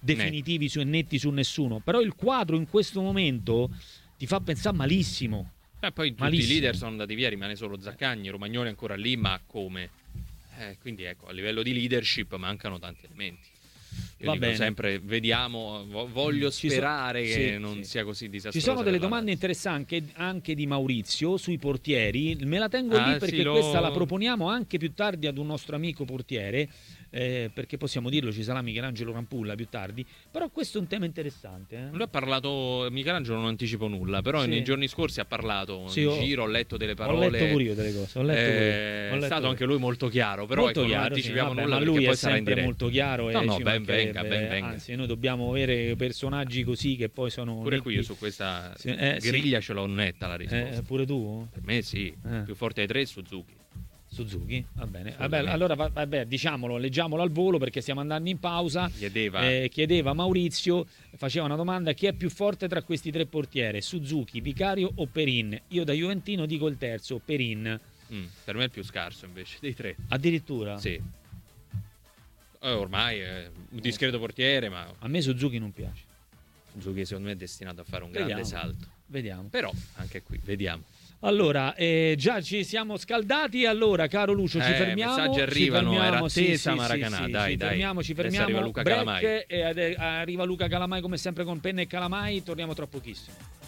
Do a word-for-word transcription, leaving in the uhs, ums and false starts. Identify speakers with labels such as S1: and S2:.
S1: definitivi su, e netti su nessuno, però il quadro in questo momento ti fa pensare malissimo.
S2: Eh, poi tutti
S1: malissimo.
S2: i leader sono andati via, rimane solo Zaccagni, Romagnoli è ancora lì, ma come? Eh, quindi ecco, a livello di leadership mancano tanti elementi. Io
S1: Va
S2: dico
S1: bene.
S2: sempre, vediamo, voglio
S1: Ci
S2: sperare
S1: so-
S2: che
S1: sì,
S2: non
S1: sì.
S2: sia così disastroso.
S1: Ci sono delle
S2: per la
S1: domande
S2: Lazio.
S1: interessanti anche, anche di Maurizio sui portieri. Me la tengo
S2: Ah,
S1: lì perché
S2: sì, lo-
S1: questa la proponiamo anche più tardi ad un nostro amico portiere, eh, perché possiamo dirlo, ci sarà Michelangelo Rampulla più tardi. Però questo è un tema interessante. Eh?
S2: Lui ha parlato, Michelangelo non anticipo nulla, però
S1: Sì.
S2: nei giorni scorsi ha parlato
S1: Sì,
S2: in
S1: ho-
S2: giro, ho letto delle
S1: Ho
S2: parole.
S1: letto pure io delle cose. Ho letto pure io.
S2: Eh,
S1: Ho letto
S2: è stato
S1: pure
S2: anche
S1: io.
S2: lui molto chiaro, però
S1: Molto
S2: ecco, non
S1: chiaro, sì,
S2: anticipiamo
S1: vabbè,
S2: nulla
S1: ma
S2: perché
S1: lui
S2: poi
S1: è
S2: sarà in
S1: sempre
S2: diretta.
S1: molto chiaro.
S2: No,
S1: e
S2: no,
S1: ci
S2: ben venga,
S1: mancherebbe,
S2: ben venga.
S1: Anzi, noi dobbiamo avere personaggi così che poi sono
S2: Pure qui
S1: netti.
S2: io su questa
S1: Sì, eh, sì.
S2: griglia ce l'ho netta la risposta.
S1: Eh, pure tu?
S2: Per me sì,
S1: Eh.
S2: più forte ai tre Suzuki.
S1: Suzuki, va bene. Vabbè,
S2: Assolutamente.
S1: allora va- vabbè, diciamolo, leggiamolo al volo perché stiamo andando in pausa.
S2: Chiedeva
S1: Eh, chiedeva Maurizio, faceva una domanda: chi è più forte tra questi tre portieri? Suzuki, Vicario o Perin? Io da juventino dico il terzo, Perin.
S2: Mm, per me è il più scarso invece dei tre.
S1: Addirittura?
S2: Sì. Eh, ormai è un discreto portiere, ma
S1: A me Suzuki non piace.
S2: Suzuki secondo me è destinato a fare un grande
S1: Vediamo.
S2: salto.
S1: Vediamo.
S2: Però anche qui vediamo.
S1: Allora, eh, già ci siamo scaldati. Allora, caro Lucio, ci
S2: Eh,
S1: fermiamo.
S2: messaggi
S1: ci
S2: arrivano,
S1: fermiamo,
S2: era
S1: sì,
S2: attesa
S1: sì,
S2: Maracanà,
S1: sì,
S2: dai,
S1: ci
S2: dai.
S1: fermiamo, ci
S2: Adesso
S1: fermiamo.
S2: arriva Luca
S1: Break,
S2: Calamai.
S1: e ade- arriva Luca Calamai come sempre con Penna e Calamai. Torniamo tra pochissimo.